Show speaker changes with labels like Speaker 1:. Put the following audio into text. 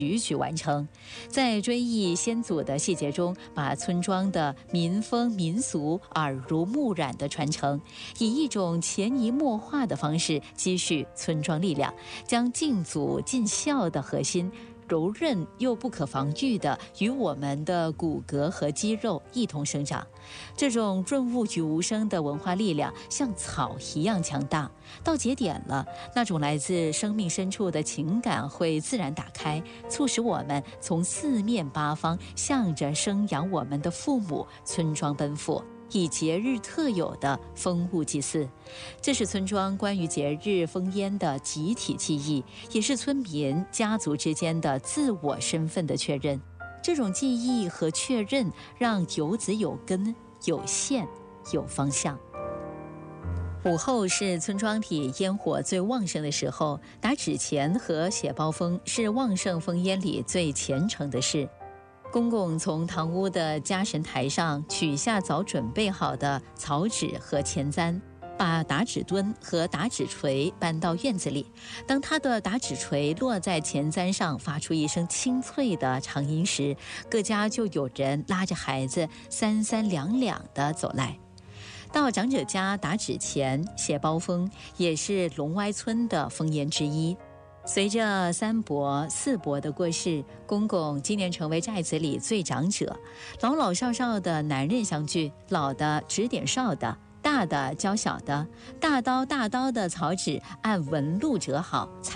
Speaker 1: 徐徐完成，在追忆先祖的细节中，把村庄的民风民俗耳濡目染的传承，以一种潜移默化的方式积蓄村庄力量，将敬祖尽孝的核心柔韧又不可防御的与我们的骨骼和肌肉一同生长。这种润物于无声的文化力量像草一样强大，到节点了，那种来自生命深处的情感会自然打开，促使我们从四面八方向着生养我们的父母村庄奔赴，以节日特有的风物祭祀。这是村庄关于节日烽烟的集体记忆，也是村民家族之间的自我身份的确认。这种记忆和确认让游子有根、有线、有方向。午后是村庄里烟火最旺盛的时候，打纸钱和写包封是旺盛烽烟里最虔诚的事。公公从堂屋的家神台上取下早准备好的草纸和钱簪，把打纸墩和打纸锤搬到院子里。当他的打纸锤落在钱簪上，发出一声清脆的长音时，各家就有人拉着孩子三三两两地走来。到长者家打纸钱、写包封，也是龙歪村的烽烟之一。随着三伯、四伯的过世，公公今年成为寨子里最长者，老老少少的男人相聚，老的指点少的，大的教小的，大刀大刀的草纸按纹路折好，